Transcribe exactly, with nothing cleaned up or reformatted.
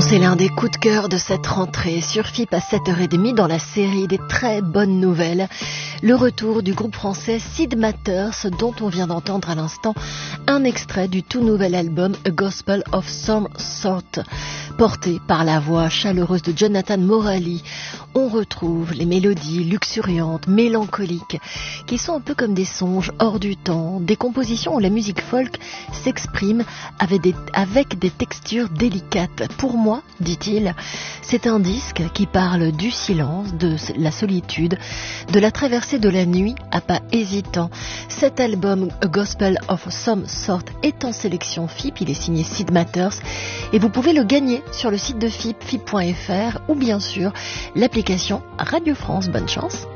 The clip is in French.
C'est l'un des coups de cœur de cette rentrée sur F I P à sept heures trente dans la série des très bonnes nouvelles. Le retour du groupe français Sid Matters, dont on vient d'entendre à l'instant un extrait du tout nouvel album A Gospel of Some Sort. Porté par la voix chaleureuse de Jonathan Morali, on retrouve les mélodies luxuriantes, mélancoliques, qui sont un peu comme des songes hors du temps, des compositions où la musique folk s'exprime avec des, avec des textures délicates. Pour moi, dit-il, c'est un disque qui parle du silence, de la solitude, de la traversée de la nuit à pas hésitant. Cet album, A Gospel of Some Sort, est en sélection F I P, il est signé Sid Matters, et vous pouvez le gagner sur le site de F I P, F I P point F R, ou bien sûr l'application Radio France. Bonne chance.